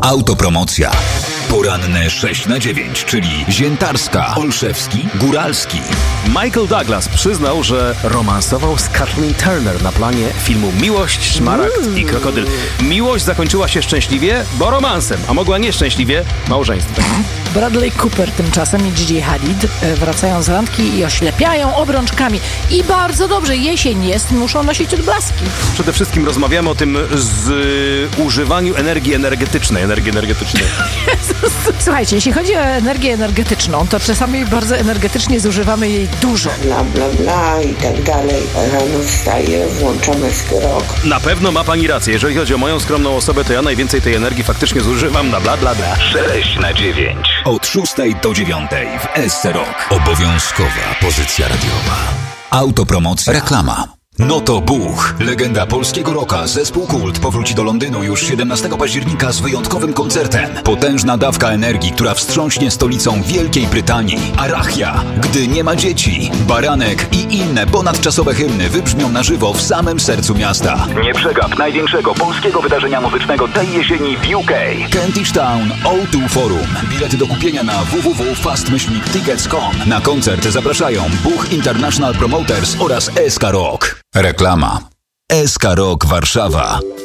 Autopromocja. Poranne 6/9, czyli Ziętarska, Olszewski, Góralski. Michael Douglas przyznał, że romansował z Kathleen Turner na planie filmu Miłość, Szmaragd i Krokodyl. Miłość zakończyła się szczęśliwie, bo romansem, a mogła nieszczęśliwie małżeństwem. Bradley Cooper tymczasem i Gigi Hadid wracają z randki i oślepiają obrączkami. I bardzo dobrze, jesień jest, muszą nosić odblaski. Przede wszystkim rozmawiamy o tym używaniu energii energetycznej. Słuchajcie, jeśli chodzi o energię energetyczną, to czasami bardzo energetycznie zużywamy jej dużo. Bla, bla, bla i tak dalej. Rano wstaję, włączam Eskarok. Na pewno ma pani rację. Jeżeli chodzi o moją skromną osobę, to ja najwięcej tej energii faktycznie zużywam na bla, bla, bla. 6/9. Od 6 do 9 w Eskarok. Obowiązkowa pozycja radiowa. Autopromocja. Reklama. No to Buch, legenda polskiego rocka, zespół Kult powróci do Londynu już 17 października z wyjątkowym koncertem. Potężna dawka energii, która wstrząśnie stolicą Wielkiej Brytanii. Arachia, Gdy nie ma dzieci, Baranek i inne ponadczasowe hymny wybrzmią na żywo w samym sercu miasta. Nie przegap największego polskiego wydarzenia muzycznego tej jesieni w UK. Kentish Town O2 Forum. Bilety do kupienia na www.fast-tickets.com. Na koncert zapraszają Buch International Promoters oraz SK Rock. Reklama. SK Rock Warszawa.